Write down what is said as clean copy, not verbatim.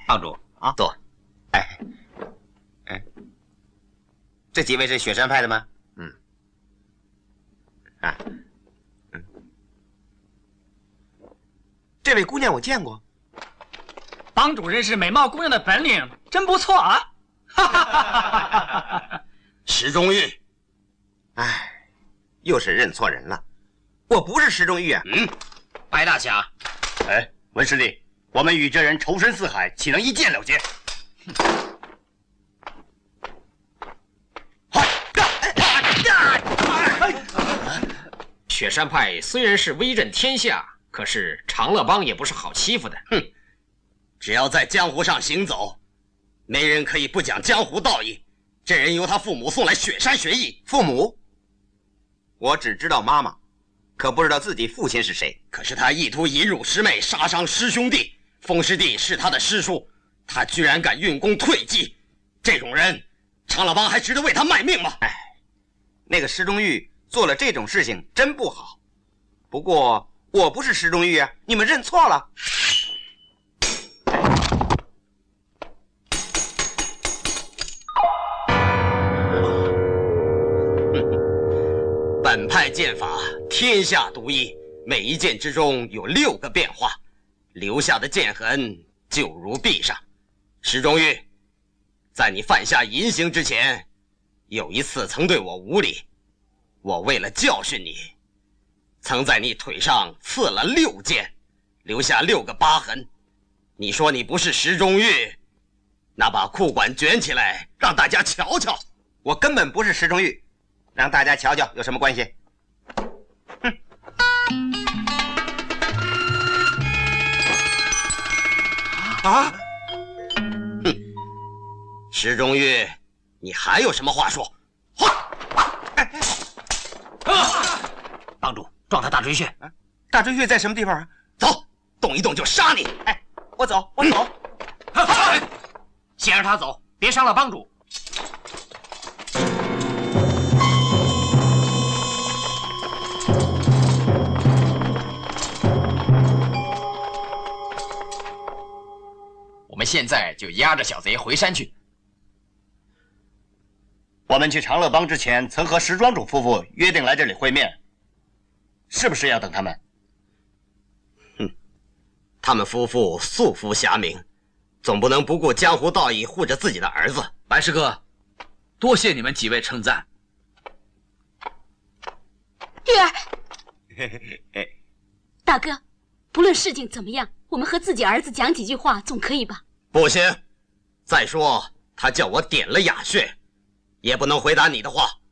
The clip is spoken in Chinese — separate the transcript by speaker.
Speaker 1: 帮主啊，
Speaker 2: 坐。
Speaker 1: 哎，这几位是雪山派的吗？这位姑娘我见过。
Speaker 3: 帮主认识美貌姑娘的本领真不错啊！哈哈哈哈！
Speaker 2: 石中玉，
Speaker 1: 哎，又是认错人了。我不是石中玉啊。
Speaker 2: 白大侠。哎，文师弟，我们与这人仇深似海，岂能一剑了结？
Speaker 4: 雪山派虽然是威震天下，可是长乐帮也不是好欺负的。
Speaker 2: 哼，只要在江湖上行走，没人可以不讲江湖道义。这人由他父母送来雪山学艺。
Speaker 1: 父母？我只知道妈妈，可不知道自己父亲是谁。
Speaker 2: 可是他意图引辱师妹，杀伤师兄弟。风师弟是他的师叔，他居然敢运功退迹。这种人，长乐帮还值得为他卖命吗？
Speaker 1: 哎，那个石中玉做了这种事情真不好。不过我不是石中玉啊，你们认错了。
Speaker 2: 本派剑法天下独一，每一剑之中有6个变化，留下的剑痕就如壁上。石中玉，在你犯下淫行之前，有一次曾对我无礼，我为了教训你，曾在你腿上刺了6剑，留下6个疤痕。你说你不是石中玉，那把裤管卷起来，让大家瞧瞧。
Speaker 1: 我根本不是石中玉，让大家瞧瞧有什么关系？
Speaker 2: 啊！哼，石中玉，你还有什么话说？
Speaker 4: 帮主，撞他大椎穴。
Speaker 1: 大椎穴在什么地方啊？
Speaker 2: 走，动一动就杀你！
Speaker 1: 哎，我走，我走。
Speaker 4: 先让他走，别伤了帮主。我们现在就押着小贼回山去。
Speaker 2: 我们去长乐帮之前，曾和石庄主夫妇约定来这里会面，是不是要等他们？哼，他们夫妇素服侠名，总不能不顾江湖道义护着自己的儿子。
Speaker 5: 白师哥，多谢你们几位称赞。
Speaker 6: 玉儿，大哥，不论事情怎么样，我们和自己儿子讲几句话总可以吧？
Speaker 2: 不行，再说他叫我点了哑穴，也不能回答你的话。